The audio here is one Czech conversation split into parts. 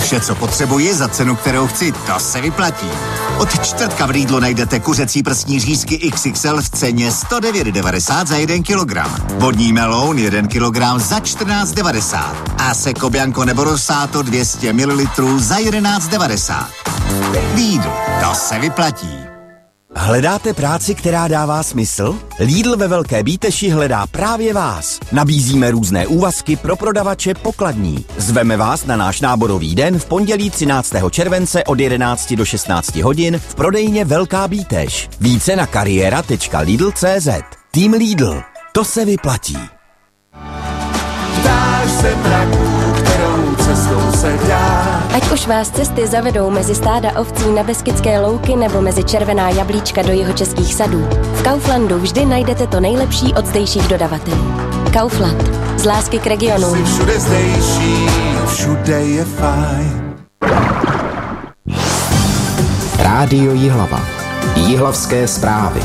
Vše, co potřebuji za cenu, kterou chci, to se vyplatí. Od čtvrtka v Lidlu najdete kuřecí prsní řízky XXL v ceně 109,90 za 1 kilogram. Vodní meloun 1 kilogram za 14,90. A Seco Bianco nebo Rosato 200 ml za 11,90. Lidl, to se vyplatí. Hledáte práci, která dává smysl? Lidl ve Velké Bíteši hledá právě vás. Nabízíme různé úvazky pro prodavače pokladní. Zveme vás na náš náborový den v pondělí 13. července od 11 do 16 hodin v prodejně Velká Bíteš. Více na kariéra.lidl.cz. Tým Lidl. To se vyplatí. Ptáš se mraků, kterou cestou se dá. Ať už vás cesty zavedou mezi stáda ovcí na Beskydské louky nebo mezi červená jablíčka do jihočeských sadů, v Kauflandu vždy najdete to nejlepší od zdejších dodavatelů. Kaufland. Z lásky k regionu. Jsi všude zdejší, všude je fajn. Rádio Jihlava. Jihlavské zprávy.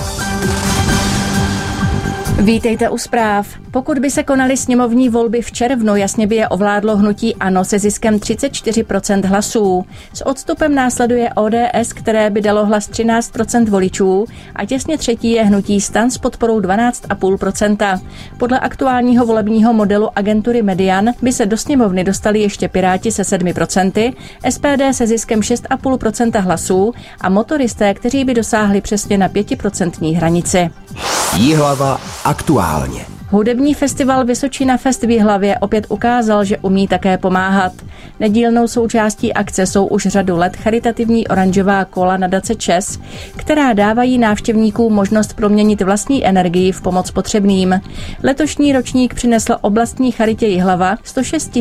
Vítejte u zpráv. Pokud by se konaly sněmovní volby v červnu, jasně by je ovládlo hnutí ANO se ziskem 34% hlasů. S odstupem následuje ODS, které by dalo hlas 13% voličů a těsně třetí je hnutí STAN s podporou 12,5%. Podle aktuálního volebního modelu agentury Median by se do sněmovny dostali ještě Piráti se 7%, SPD se ziskem 6,5% hlasů a motoristé, kteří by dosáhli přesně na 5% hranici. Jihlava aktuálně. Hudební festival Vysočina Fest v Jihlavě opět ukázal, že umí také pomáhat. Nedílnou součástí akce jsou už řadu let charitativní oranžová kola nadace ČES, která dávají návštěvníkům možnost proměnit vlastní energii v pomoc potřebným. Letošní ročník přinesl oblastní charitě Jihlava 106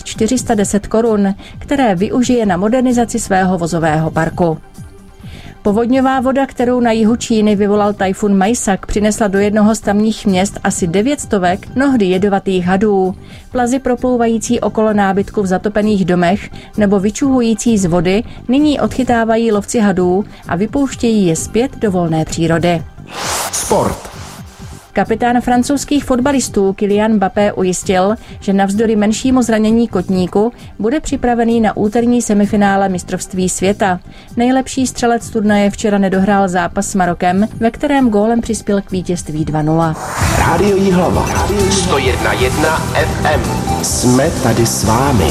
410 korun, které využije na modernizaci svého vozového parku. Povodňová voda, kterou na jihu Číny vyvolal tajfun Majsak, přinesla do jednoho z tamních měst asi 900 mnohdy jedovatých hadů. Plazy proplouvající okolo nábytku v zatopených domech nebo vyčuhující z vody nyní odchytávají lovci hadů a vypouštějí je zpět do volné přírody. Sport. Kapitán francouzských fotbalistů Kylian Mbappé ujistil, že navzdory menšímu zranění kotníku bude připravený na úterní semifinále mistrovství světa. Nejlepší střelec turnaje včera nedohrál zápas s Marokem, ve kterém gólem přispěl k vítězství 2-0. Rádio Jihlava. 101,1 FM. Jsme tady s vámi.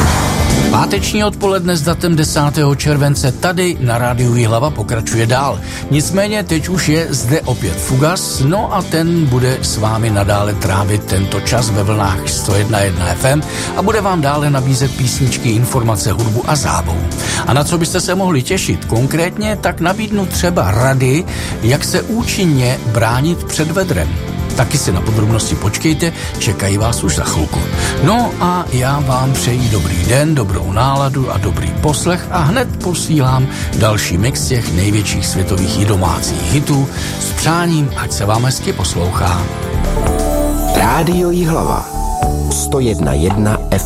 Páteční odpoledne s datem 10. července tady na rádiu Jihlava pokračuje dál. Nicméně teď už je zde opět Fugas, no a ten bude s vámi nadále trávit tento čas ve vlnách 101,1 FM a bude vám dále nabízet písničky, informace, hudbu a zábavu. A na co byste se mohli těšit konkrétně, tak nabídnu třeba rady, jak se účinně bránit před vedrem. Taky si na podrobnosti počkejte, čekají vás už za chvilku. No a já vám přeji dobrý den, dobrou náladu a dobrý poslech a hned posílám další mix těch největších světových i domácích hitů s přáním, ať se vám hezky poslouchá. Rádio Jihlava. 101,1 FM.